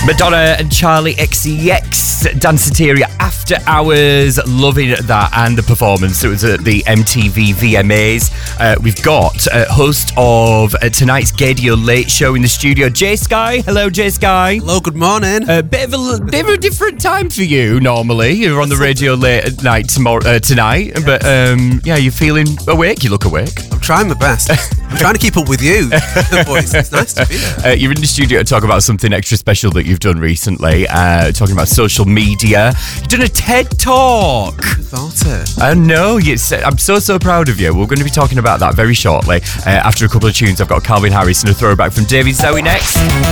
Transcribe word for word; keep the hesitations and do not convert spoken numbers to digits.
Madonna and Charlie X C X, Danceteria After Hours. Loving that and the performance. It was at the M T V V M As. Uh, we've got uh, host of uh, tonight's Gaydio Late Show in the studio, Jay Sky. Hello, Jay Sky. Hello, good morning. A uh, bit of a bit of a different time for you. Normally, you're on the radio late at night tomorrow uh, tonight, yes. but um, yeah, you're feeling awake. You look awake. I'm trying my best. I'm trying to keep up with you, boys. It's nice to be there. Uh, you're in the studio to talk about something extra special that you've done recently. Uh, talking about social media. You've done a TED Talk. Who thought it? I know. It's, I'm so so proud of you. We're going to be talking about that very shortly. Uh, after a couple of tunes, I've got Calvin Harris and a throwback from David Zowie next.